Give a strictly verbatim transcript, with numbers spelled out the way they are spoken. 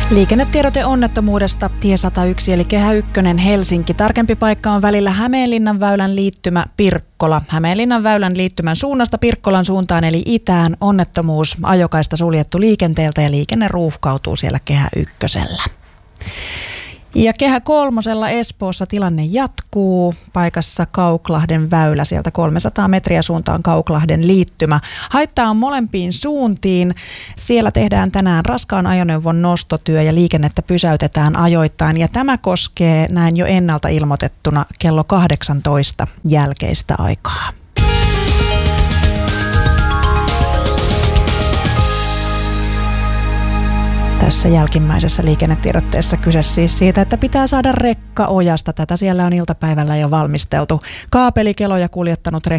Liikennetiedote onnettomuudesta tie sata yksi eli Kehä ykkönen Helsinki. Tarkempi paikka on välillä Hämeenlinnan väylän liittymä Pirkkola. Hämeenlinnan väylän liittymän suunnasta Pirkkolan suuntaan eli itään onnettomuus. Ajokaista suljettu liikenteeltä ja liikenne ruuhkautuu siellä Kehä ykkösellä. Ja Kehä kolmosella Espoossa tilanne jatkuu. Paikassa Kauklahden väylä, sieltä kolmesataa metriä suuntaan Kauklahden liittymä. Haittaa on molempiin suuntiin. Siellä tehdään tänään raskaan ajoneuvon nostotyö ja liikennettä pysäytetään ajoittain. Ja tämä koskee näin jo ennalta ilmoitettuna kello kahdeksantoista jälkeistä aikaa. Tässä jälkimmäisessä liikennetiedotteessa kyse siis siitä, että pitää saada rekka ojasta. Tätä siellä on iltapäivällä jo valmisteltu. Kaapelikeloja kuljettanut rekka